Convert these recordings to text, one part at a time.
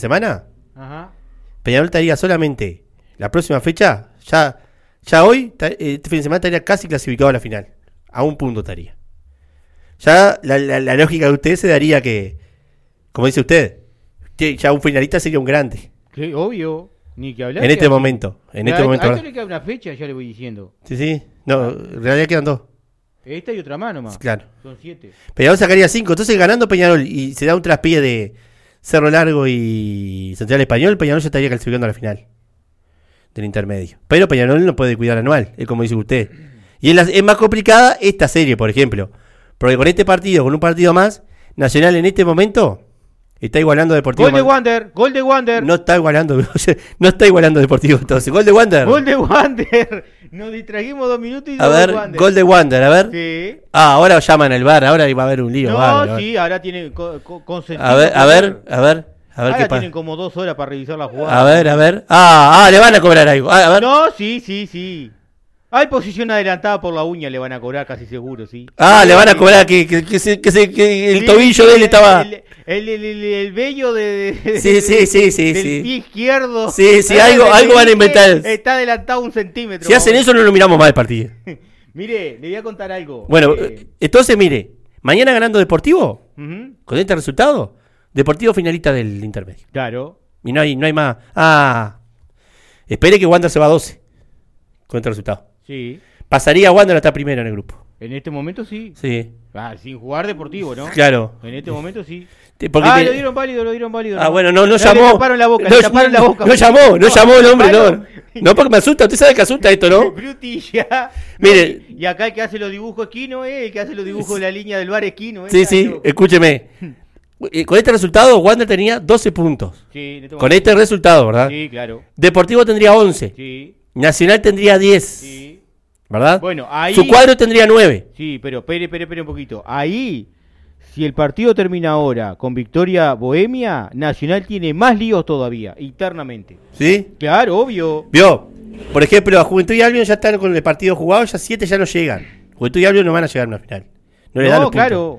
semana, Ajá. Peñarol estaría solamente la próxima fecha, ya hoy, este fin de semana estaría casi clasificado a la final. A un punto estaría. Ya la lógica de usted se daría que, como dice usted, ya un finalista sería un grande. Sí, obvio. Ni que hablar. En este momento. En este momento. A esto le queda una fecha, ya le voy diciendo. Sí. No, en realidad quedan 2. Esta y otra más nomás. Claro. Son 7. Peñarol sacaría 5. Entonces ganando Peñarol y se da un traspié de Cerro Largo y Central Español, Peñarol ya estaría clasificando a la final del intermedio. Pero Peñarol no puede cuidar anual, es como dice usted. Y es más complicada esta serie, por ejemplo. Porque con este partido, con un partido más, Nacional en este momento está igualando a Deportivo. Gol de Wander. No está igualando Deportivo entonces. Gol de Wander. Gol de Wander. Nos distrajimos 2 minutos y A ver, gol de Wander, a ver. Sí. Ahora llaman al VAR, ahora va a haber un lío. No, bárbaro. sí, ahora tienen consentido. A ver ahora qué pasa. tienen como 2 horas para revisar la jugada. A ver. Le van a cobrar algo. A ver. No, sí. Hay posición adelantada por la uña, le van a cobrar casi seguro, sí. Le van a cobrar que el tobillo de él estaba. El vello de Sí. del pie izquierdo. Sí, algo van a inventar. Está adelantado 1 centímetro. Si hacen eso, no lo miramos más el partido. Mire, le voy a contar algo. Bueno, entonces mire, mañana ganando Deportivo, con este resultado, Deportivo finalista del intermedio. Claro. Y no hay más. Espere que Wander se va a 12 con este resultado. Sí. Pasaría a Wander hasta primero en el grupo. En este momento sí. Sí. Sin jugar Deportivo, ¿no? Claro. En este momento sí. Porque lo dieron válido. Bueno, no llamó. Le taparon la boca, No llamó el hombre, no. No, porque me asusta. Usted sabe que asusta esto, ¿no? Brutilla. Mire. Y acá el que hace los dibujos Esquino, el que hace los dibujos de la línea del bar Esquino. Sí, escúcheme. Con este resultado, Wander tenía 12 puntos. Sí, con este resultado, ¿verdad? Sí, claro. Deportivo tendría 11. Sí. Nacional tendría 10. Sí. ¿Verdad? Bueno, ahí. Su cuadro tendría 9. Sí, pero espere un poquito. Ahí, si el partido termina ahora con victoria Bohemia, Nacional tiene más líos todavía, internamente. ¿Sí? Claro, obvio. Vio, por ejemplo, a Juventud y Albion ya están con el partido jugado, ya 7 ya no llegan. Juventud y Albion no van a llegar a una final. No les dan los puntos. Claro.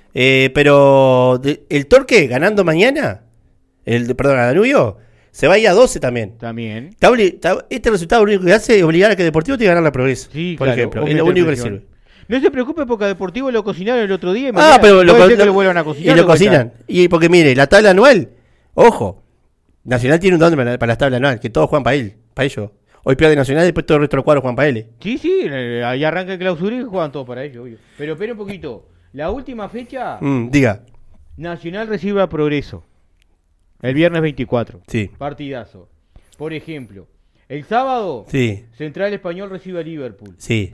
Pero el Torque ganando mañana, a Danubio, se va a ir a 12 también. Este resultado lo único que hace es obligar a que Deportivo tiene que ganar la Progreso. Sí, por ejemplo. Es lo único que le sirve. No se preocupe porque a Deportivo lo cocinaron el otro día. Y pero lo vuelvan a cocinar. Y lo cocinan. Y porque mire, la tabla anual, ojo, Nacional tiene un don para la tabla anual, que todos juegan para ellos. Hoy pierde Nacional y después todo el resto de los cuadros juegan para él. Sí, ahí arranca el clausura y juegan todos para ellos, obvio. Pero espera un poquito. La última fecha. Diga. Nacional recibe a Progreso. El viernes 24. Sí. Partidazo. Por ejemplo, el sábado. Sí. Central Español recibe a Liverpool. Sí.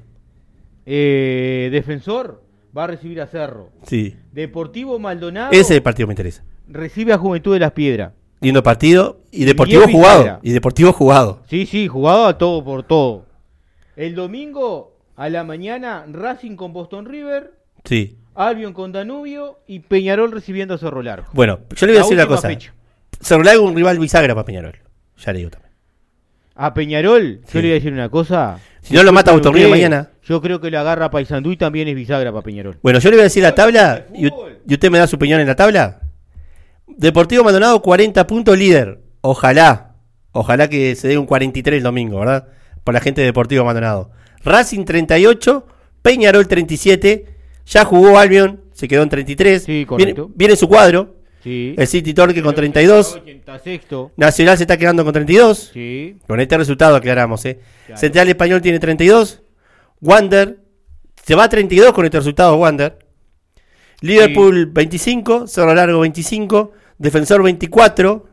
Defensor va a recibir a Cerro. Sí. Deportivo Maldonado. Ese partido me interesa. Recibe a Juventud de Las Piedras. Lindo partido. Y Deportivo jugado. Sí, jugado a todo por todo. El domingo a la mañana, Racing con Boston River. Sí. Albion con Danubio y Peñarol recibiendo a Cerro Largo. Bueno, yo le voy a decir una cosa. Cerro Largo es un rival bisagra para Peñarol. Ya le digo también. A Peñarol, yo le voy a decir una cosa. Si no lo mata Boston River mañana. Yo creo que lo agarra Paysandú y también es bisagra para Peñarol. Bueno, yo le voy a decir la tabla y usted me da su opinión en la tabla. Deportivo Maldonado 40 puntos líder. Ojalá que se dé un 43 el domingo, ¿verdad? Por la gente de Deportivo Maldonado. Racing 38, Peñarol 37. Ya jugó Albion, se quedó en 33. Sí, correcto. Viene su cuadro. Sí. El City Torque con 32. 86. Nacional se está quedando con 32. Sí. Con este resultado aclaramos, Claro. Central Español tiene 32. Wander se va a 32 con este resultado, Wander. Liverpool 25. Cerro Largo 25. Defensor 24.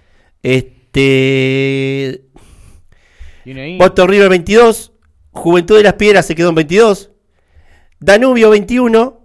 Boston River 22. Juventud de Las Piedras se quedó en 22. Danubio 21.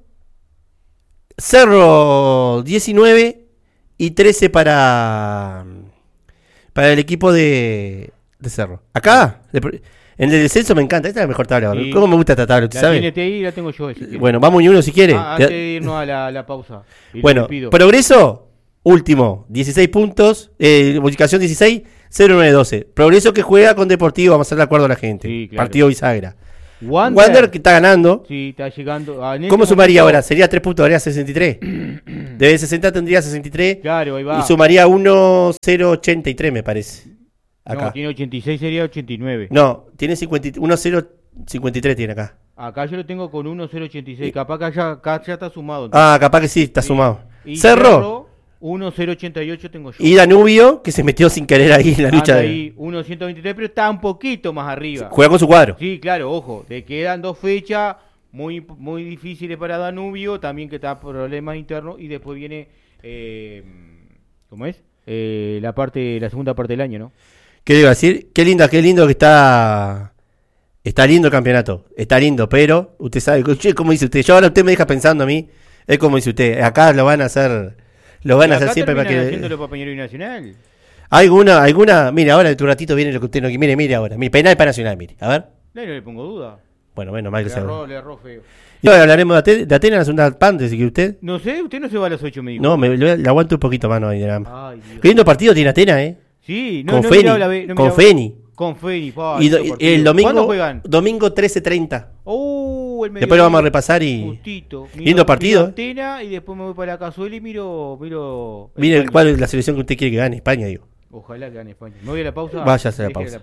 Cerro 19 y 13 para el equipo de Cerro. Acá, en el descenso me encanta. Esta es la mejor tabla. Sí. ¿Cómo me gusta esta tabla? ¿Usted sabe? Ahí la tengo yo. Si bueno, vamos y uno si quiere. Antes de irnos a la pausa. Bueno, Progreso, último, 16 puntos. Ubicación 16, 0-9-12. Progreso que juega con Deportivo, vamos a hacer de acuerdo a la gente. Sí, claro. Partido bisagra. Wander que está ganando. Sí, está llegando. ¿Cómo sumaría ahora? ¿Sería 3 puntos? ¿Haría 63? De 60 tendría 63. Claro, ahí va. Y sumaría 1,083, me parece. Acá. No, tiene 86, sería 89. No, tiene 1,053 tiene acá. Acá yo lo tengo con 1,086. Capaz que acá ya está sumado. Ah, capaz que sí, está sumado. Y Cerro. 1,088 tengo yo. Y Danubio, que se metió sin querer ahí en la lucha. Anda ahí 1,123, pero está un poquito más arriba. Juega con su cuadro. Sí, claro, ojo. Le quedan 2 fechas muy difíciles para Danubio. También que está problemas internos. Y después viene, ¿cómo es? La segunda parte del año, ¿no? ¿Qué le iba a decir? Qué lindo que está. Está lindo el campeonato. Está lindo, pero usted sabe, como dice usted. Yo ahora usted me deja pensando a mí. Es como dice usted. Acá lo van a hacer. Lo van a hacer siempre para que. Haciéndolo para Peñarol y Nacional. ¿Alguna? Mire, ahora de tu ratito viene lo que usted no quiere. Mire ahora. Mi penal para Nacional, mire. A ver. No le pongo duda. Bueno, menos mal que se Le erró feo. Y ahora hablaremos de Atenas en la segunda parte, si usted. No sé, usted no se va a las 8, me dijo. No, le aguanto un poquito más, no, ahí nada más. Ay, Dios. Qué lindo partido tiene Atenas, Sí, con Feni. Con Feni. Con Feni. Y el domingo. ¿Cuándo juegan? Domingo 13:30. El Después lo vamos a repasar y. Justito. Lindo partido. Atenas, y después me voy para la Cazuela y miro. Mire cuál es la selección que usted quiere que gane, España, digo. Ojalá que gane España. ¿Me voy a la pausa? Váyase a la pausa.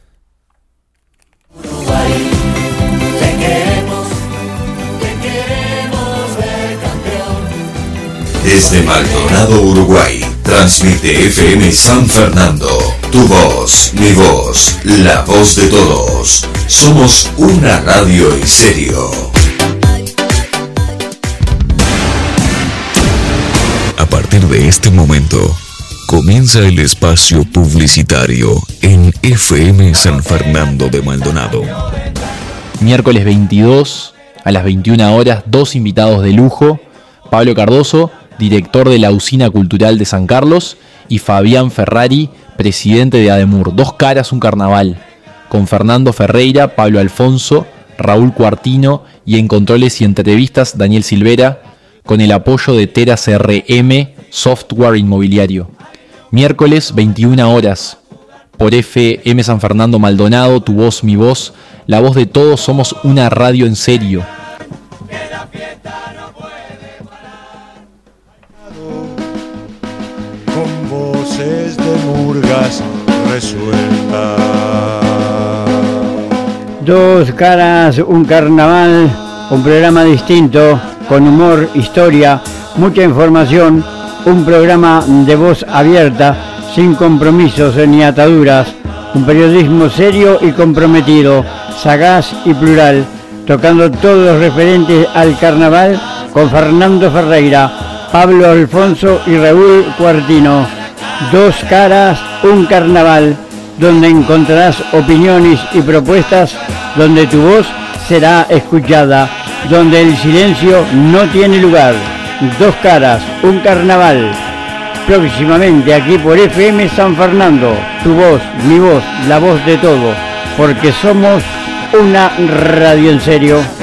Uruguay, te queremos ver campeón. Desde Maldonado, Uruguay, transmite FM San Fernando. Tu voz, mi voz, la voz de todos. Somos una radio en serio. A partir de este momento, comienza el espacio publicitario en FM San Fernando de Maldonado. Miércoles 22 a las 21 horas, 2 invitados de lujo: Pablo Cardoso, director de la Usina Cultural de San Carlos, y Fabián Ferrari, presidente de ADEMUR. 2 caras, un carnaval. Con Fernando Ferreira, Pablo Alfonso, Raúl Cuartino y en controles y entrevistas Daniel Silvera, con el apoyo de Tera CRM, software inmobiliario. Miércoles 21 horas, por FM San Fernando Maldonado, tu voz, mi voz, la voz de todos, somos una radio en serio. Con voces de murgas resueltas. 2 caras, un carnaval, un programa distinto, con humor, historia, mucha información, un programa de voz abierta, sin compromisos ni ataduras, un periodismo serio y comprometido, sagaz y plural, tocando todos los referentes al carnaval con Fernando Ferreira, Pablo Alfonso y Raúl Cuartino. 2 caras, un carnaval, donde encontrarás opiniones y propuestas, donde tu voz será escuchada, donde el silencio no tiene lugar. 2 caras, un carnaval. Próximamente aquí por FM San Fernando. Tu voz, mi voz, la voz de todo. Porque somos una radio en serio.